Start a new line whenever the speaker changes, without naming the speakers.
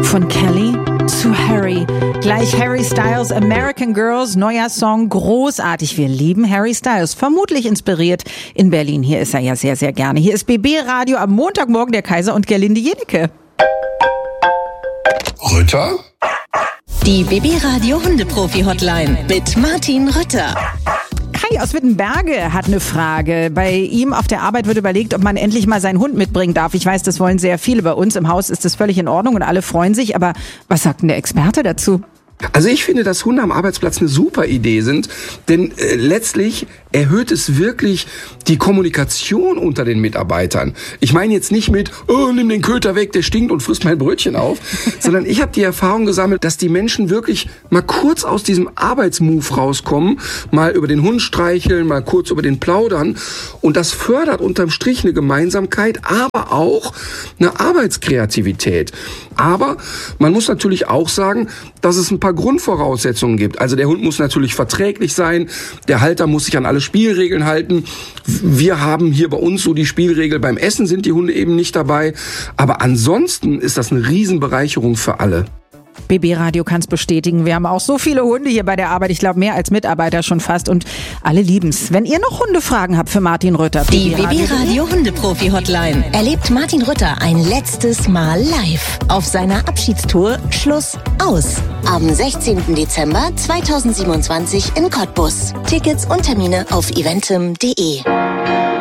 Von Kelly zu Harry. Gleich Harry Styles, American Girls, neuer Song, großartig. Wir lieben Harry Styles, vermutlich inspiriert in Berlin. Hier ist er ja sehr, sehr gerne. Hier ist BB Radio am Montagmorgen, der Kaiser und Gerlinde Jenecke.
Rütter?
Die BB Radio Hundeprofi-Hotline mit Martin Rütter.
Kai aus Wittenberge hat eine Frage. Bei ihm auf der Arbeit wird überlegt, ob man endlich mal seinen Hund mitbringen darf. Ich weiß, das wollen sehr viele. Bei uns im Haus ist das völlig in Ordnung und alle freuen sich. Aber was sagt denn der Experte dazu?
Also ich finde, dass Hunde am Arbeitsplatz eine super Idee sind, denn letztlich erhöht es wirklich die Kommunikation unter den Mitarbeitern. Ich meine jetzt nicht mit, oh, nimm den Köter weg, der stinkt und frisst mein Brötchen auf, sondern ich habe die Erfahrung gesammelt, dass die Menschen wirklich mal kurz aus diesem Arbeitsmove rauskommen, mal über den Hund streicheln, mal kurz über den plaudern und das fördert unterm Strich eine Gemeinsamkeit, aber auch eine Arbeitskreativität. Aber man muss natürlich auch sagen, dass es ein paar Grundvoraussetzungen gibt. Also der Hund muss natürlich verträglich sein, der Halter muss sich an alle Spielregeln halten. Wir haben hier bei uns so die Spielregel, beim Essen sind die Hunde eben nicht dabei. Aber ansonsten ist das eine Riesenbereicherung für alle.
BB Radio kann es bestätigen. Wir haben auch so viele Hunde hier bei der Arbeit. Ich glaube, mehr als Mitarbeiter schon fast. Und alle lieben's. Wenn ihr noch Hundefragen habt für Martin Rütter.
Die BB Radio Hundeprofi-Hotline erlebt Martin Rütter ein letztes Mal live auf seiner Abschiedstour Schluss aus. Am 16. Dezember 2027 in Cottbus. Tickets und Termine auf eventim.de.